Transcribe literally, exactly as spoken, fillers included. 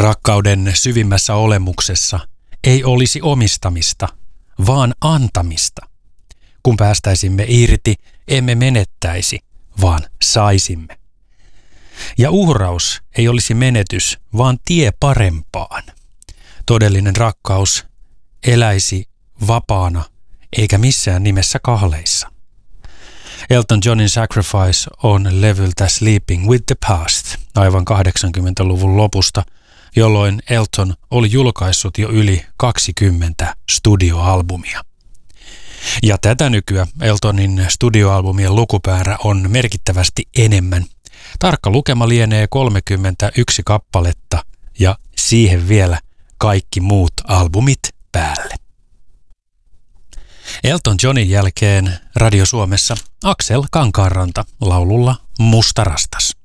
Rakkauden syvimmässä olemuksessa ei olisi omistamista, vaan antamista. Kun päästäisimme irti, emme menettäisi, vaan saisimme. Ja uhraus ei olisi menetys, vaan tie parempaan. Todellinen rakkaus eläisi vapaana, eikä missään nimessä kahleissa. Elton Johnin Sacrifice on levyltä Sleeping with the Past, aivan kahdeksankymmentäluvun lopusta, jolloin Elton oli julkaissut jo yli kaksikymmentä studioalbumia. Ja tätä nykyä Eltonin studioalbumien lukumäärä on merkittävästi enemmän. Tarkka lukema lienee kolmekymmentäyksi kappaletta ja siihen vielä kaikki muut albumit päälle. Elton Johnin jälkeen Radio Suomessa Aksel Kankaanranta laululla Musta rastas.